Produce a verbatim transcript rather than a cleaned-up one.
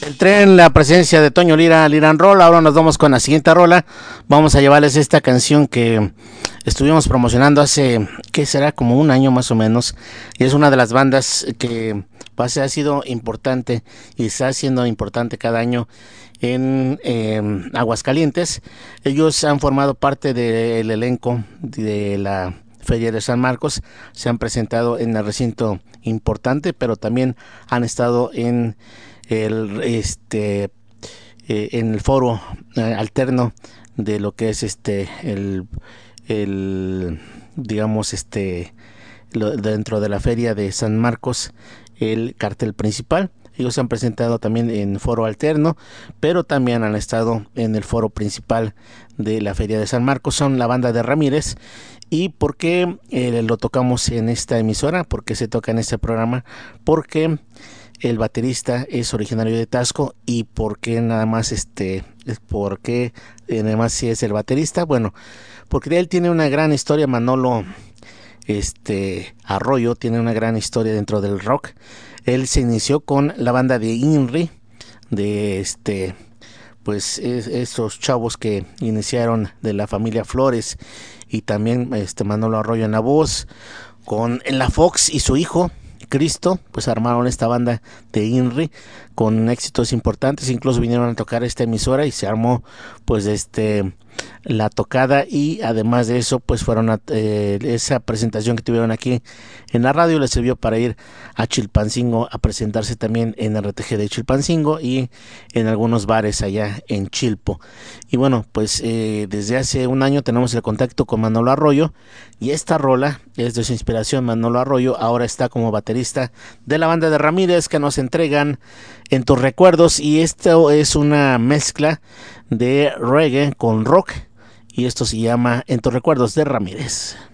El tren, la presencia de Toño Lira, Liran Roll. Ahora nos vamos con la siguiente rola. Vamos a llevarles esta canción que estuvimos promocionando hace, ¿qué será? Como un año más o menos. Y es una de las bandas que pues, ha sido importante y está siendo importante cada año en eh, Aguascalientes. Ellos han formado parte del elenco de la Feria de San Marcos, se han presentado en el recinto importante, pero también han estado en el este eh, en el foro eh, alterno de lo que es este el, el digamos este lo, dentro de la Feria de San Marcos, el cartel principal. Ellos se han presentado también en foro alterno, pero también han estado en el foro principal de la Feria de San Marcos. Son la banda de Ramírez. ¿Y por qué eh, lo tocamos en esta emisora? ¿Por qué se toca en este programa? Porque el baterista es originario de Taxco. ¿Y por qué nada más este? ¿Por qué eh, nada más si es el baterista? Bueno, porque él tiene una gran historia. Manolo este Arroyo tiene una gran historia dentro del rock. Él se inició con la banda de INRI, de este pues es, estos chavos que iniciaron de la familia Flores, y también este Manolo Arroyo en la voz, con en la Fox y su hijo Cristo, pues armaron esta banda de INRI con éxitos importantes. Incluso vinieron a tocar esta emisora y se armó pues este la tocada, y además de eso pues fueron a, eh, esa presentación que tuvieron aquí en la radio les sirvió para ir a Chilpancingo a presentarse también en R T G de Chilpancingo y en algunos bares allá en Chilpo. Y bueno, pues eh, desde hace un año tenemos el contacto con Manolo Arroyo, y esta rola es de su inspiración. Manolo Arroyo ahora está como baterista de la banda de Ramírez, que nos entregan En tus recuerdos, y esto es una mezcla de reggae con rock, y esto se llama En tus recuerdos de Ramírez.